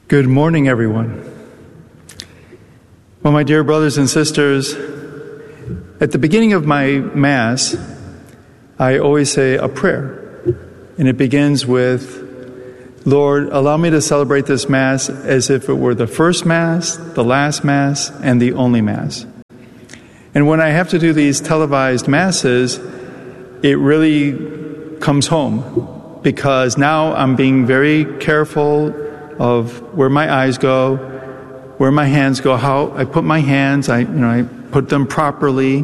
Good morning, everyone. Well, my dear brothers and sisters, at the beginning of my Mass, I always say a prayer. And it begins with, Lord, allow me to celebrate this Mass as if it were the first Mass, the last Mass, and the only Mass. And when I have to do these televised Masses, it really comes home, because now I'm being very careful of where my eyes go, where my hands go, how I put my hands, I put them properly.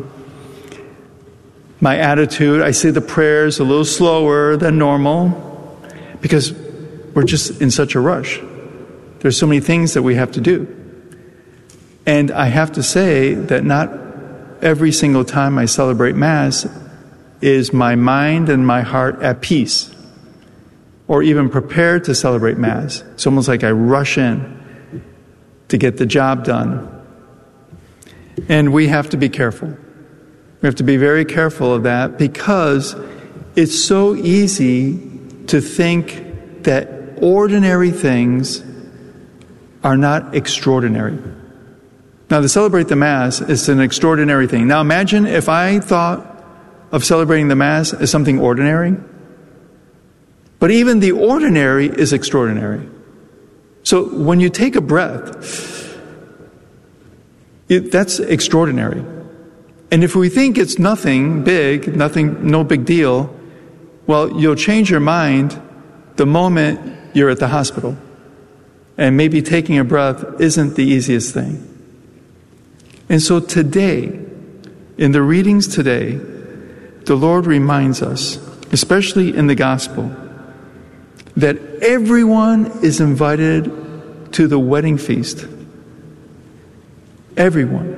My attitude, I say the prayers a little slower than normal, because we're just in such a rush. There's so many things that we have to do. And I have to say that not every single time I celebrate Mass is my mind and my heart at peace, or even prepared to celebrate Mass. It's almost like I rush in to get the job done. And we have to be careful. We have to be very careful of that, because it's so easy to think that ordinary things are not extraordinary. Now, to celebrate the Mass is an extraordinary thing. Now, imagine if I thought of celebrating the Mass as something ordinary. But even the ordinary is extraordinary. So when you take a breath, that's extraordinary. And if we think it's nothing big, no big deal, well, you'll change your mind the moment you're at the hospital. And maybe taking a breath isn't the easiest thing. And so today, in the readings today, the Lord reminds us, especially in the Gospel, that everyone is invited to the wedding feast. Everyone.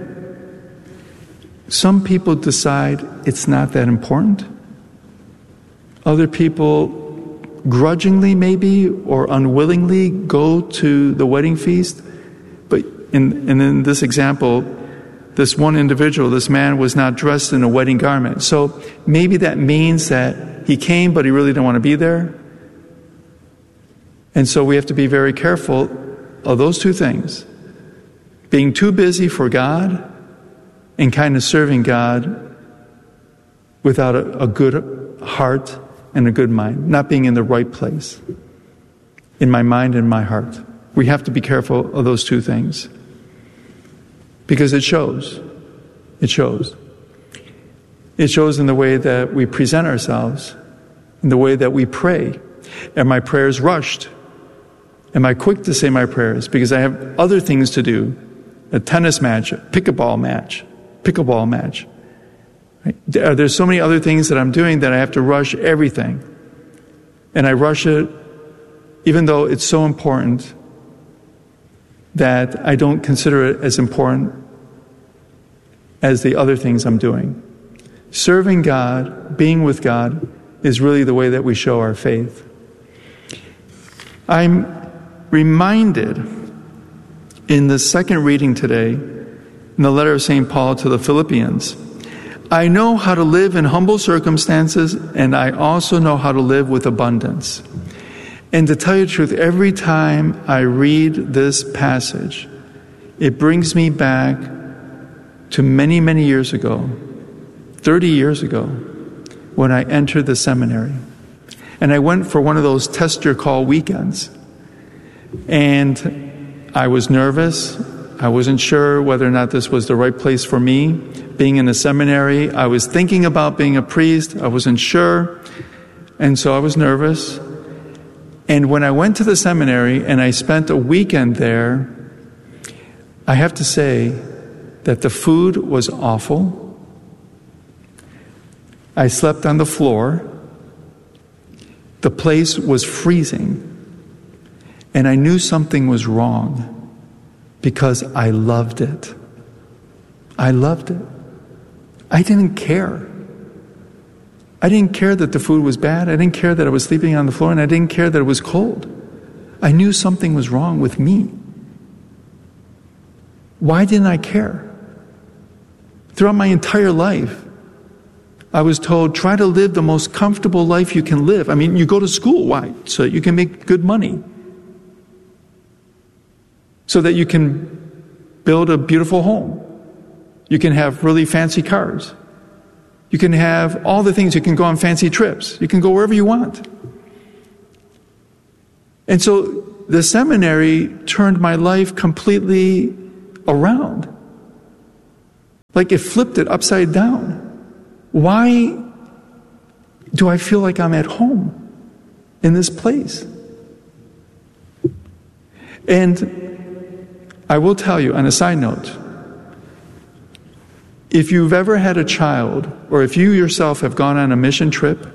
Some people decide it's not that important. Other people grudgingly maybe or unwillingly go to the wedding feast. But in this example, this one individual, this man, was not dressed in a wedding garment. So maybe that means that he came, but he really didn't want to be there. And so we have to be very careful of those two things. Being too busy for God and kind of serving God without a good heart and a good mind. Not being in the right place. In my mind and my heart. We have to be careful of those two things. Because it shows. It shows. It shows in the way that we present ourselves. In the way that we pray. Are my prayers rushed? Am I quick to say my prayers? Because I have other things to do. A tennis match, a pickleball match. Right? There's so many other things that I'm doing that I have to rush everything. And I rush it even though it's so important that I don't consider it as important as the other things I'm doing. Serving God, being with God, is really the way that we show our faith. I'm reminded in the second reading today, in the letter of St. Paul to the Philippians, I know how to live in humble circumstances, and I also know how to live with abundance. And to tell you the truth, every time I read this passage, it brings me back to many, many years ago, 30 years ago, when I entered the seminary. And I went for one of those test your call weekends. And I was nervous. I wasn't sure whether or not this was the right place for me. Being in a seminary, I was thinking about being a priest. I wasn't sure. And so I was nervous. And when I went to the seminary and I spent a weekend there, I have to say that the food was awful. I slept on the floor. The place was freezing. And I knew something was wrong because I loved it. I loved it. I didn't care. I didn't care that the food was bad. I didn't care that I was sleeping on the floor, and I didn't care that it was cold. I knew something was wrong with me. Why didn't I care? Throughout my entire life, I was told, try to live the most comfortable life you can live. I mean, you go to school, why? So you can make good money. so that you can build a beautiful home. You can have really fancy cars. You can have all the things. You can go on fancy trips. You can go wherever you want. And so the seminary turned my life completely around. Like it flipped it upside down. Why do I feel like I'm at home in this place? And I will tell you, on a side note, if you've ever had a child, or if you yourself have gone on a mission trip,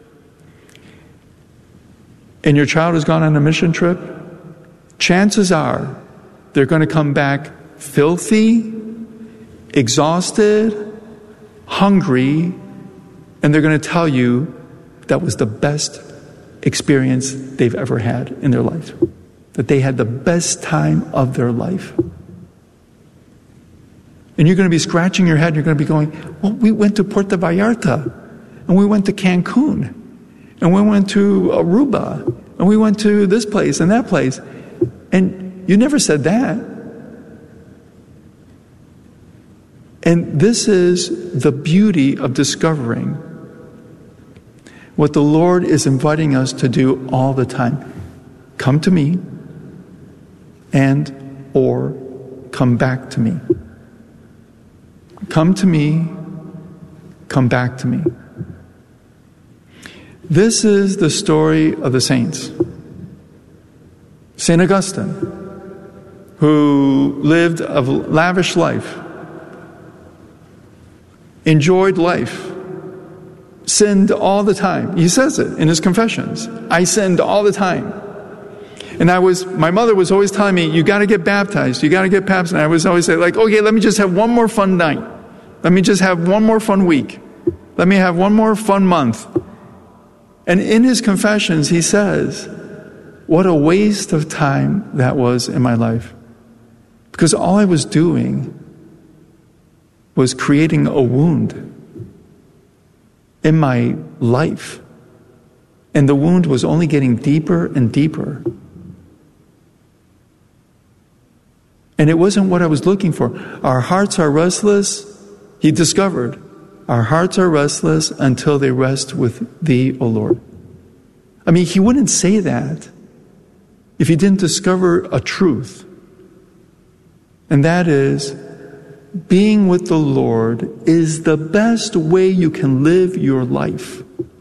and your child has gone on a mission trip, chances are they're going to come back filthy, exhausted, hungry, and they're going to tell you that was the best experience they've ever had in their life. That they had the best time of their life. And you're going to be scratching your head, and you're going to be going, well, we went to Puerto Vallarta, and we went to Cancun, and we went to Aruba, and we went to this place and that place. And you never said that. And this is the beauty of discovering what the Lord is inviting us to do all the time. Come to me, and or come back to me. Come to me, come back to me. This is the story of the saints. St. Augustine, who lived a lavish life, enjoyed life, sinned all the time. He says it in his confessions. I sinned all the time. And my mother was always telling me, you got to get baptized. You got to get baptized. And I was always saying, like, okay, let me just have one more fun night. Let me just have one more fun week. Let me have one more fun month. And in his confessions, he says, what a waste of time that was in my life. Because all I was doing was creating a wound in my life. And the wound was only getting deeper and deeper. And it wasn't what I was looking for. Our hearts are restless, he discovered. Our hearts are restless until they rest with thee, O Lord. I mean, he wouldn't say that if he didn't discover a truth. And that is, being with the Lord is the best way you can live your life.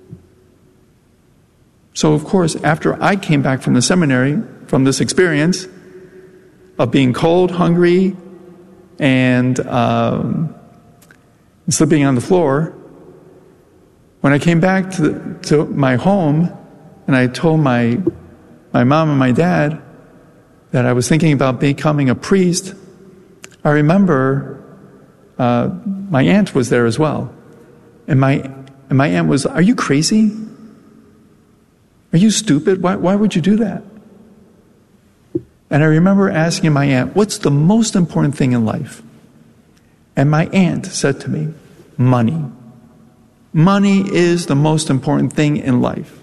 So, of course, after I came back from the seminary, from this experience of being cold, hungry, and sleeping on the floor, when I came back to my home and I told my mom and my dad that I was thinking about becoming a priest, I remember my aunt was there as well. And my aunt was, are you crazy? Are you stupid? Why would you do that? And I remember asking my aunt, what's the most important thing in life? And my aunt said to me, money. Money is the most important thing in life.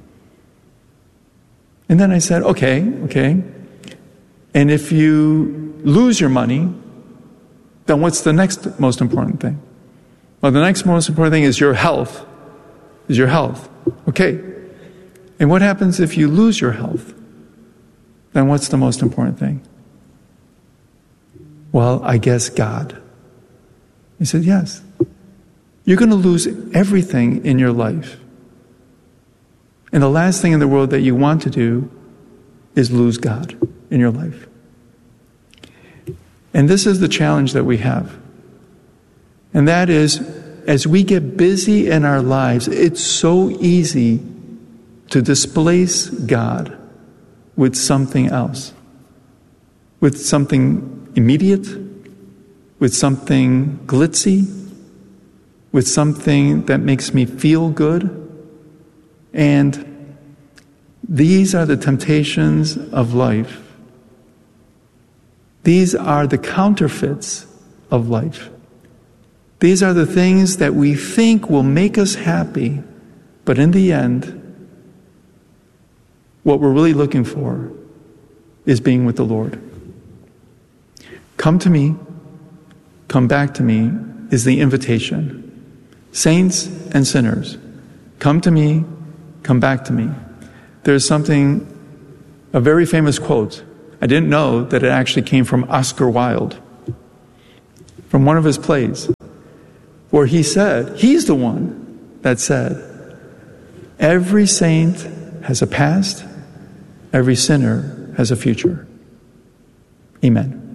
And then I said, okay. And if you lose your money, then what's the next most important thing? Well, the next most important thing is your health. Okay. And what happens if you lose your health? Then what's the most important thing? Well, I guess God. He said, yes. You're going to lose everything in your life. And the last thing in the world that you want to do is lose God in your life. And this is the challenge that we have. And that is, as we get busy in our lives, it's so easy to displace God with something else. With something immediate, with something glitzy, with something that makes me feel good. And these are the temptations of life. These are the counterfeits of life. These are the things that we think will make us happy, but in the end, what we're really looking for is being with the Lord. Come to me, come back to me is the invitation. Saints and sinners, come to me, come back to me. There's a very famous quote. I didn't know that it actually came from Oscar Wilde, from one of his plays, where he's the one that said, every saint has a past, every sinner has a future. Amen.